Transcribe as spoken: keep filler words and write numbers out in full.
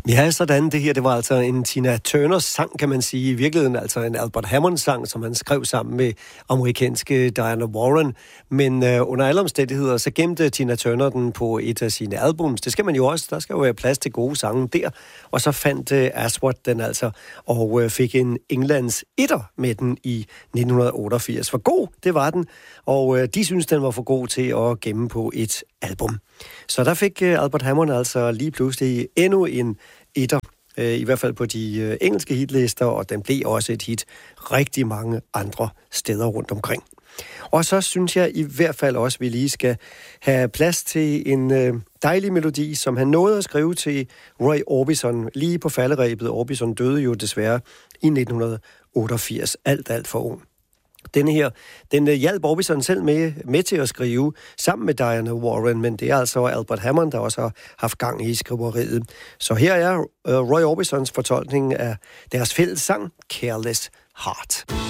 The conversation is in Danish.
Ja, sådan det her, det var altså en Tina Turners sang, kan man sige. I virkeligheden altså en Albert Hammond-sang, som han skrev sammen med amerikanske Diana Warren. Men øh, under alle omstændigheder, så gemte Tina Turner den på et af sine albums. Det skal man jo også. Der skal jo være plads til gode sange der. Og så fandt øh, Aswad den altså, og øh, fik en Englands etter med den i nitten otteogfirs. For god, det var den. Og øh, de synes den var for god til at gemme på et album. Så der fik øh, Albert Hammond altså lige pludselig endnu en etter, øh, i hvert fald på de øh, engelske hitlister, og den blev også et hit rigtig mange andre steder rundt omkring. Og så synes jeg i hvert fald også, at vi lige skal have plads til en øh, dejlig melodi, som han nåede at skrive til Roy Orbison lige på falderebet. Orbison døde jo desværre i nitten otteogfirs, alt, alt for ung. Denne her, den hjalp Orbison selv med, med til at skrive sammen med Diana Warren, men det er altså Albert Hammond, der også har haft gang i skriveriet. Så her er uh, Roy Orbisons fortolkning af deres fælles sang, Careless Heart.